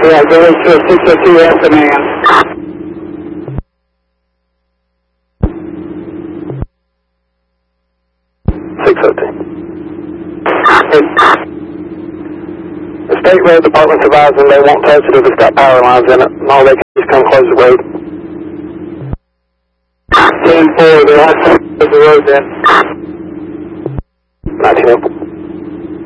Yeah, go to 602 Anthony. 602. The State Road Department's advising they won't touch it if it's got power lines in it. No, they can just come close the road. 10-4, they'll have to close the road then. Not helpful.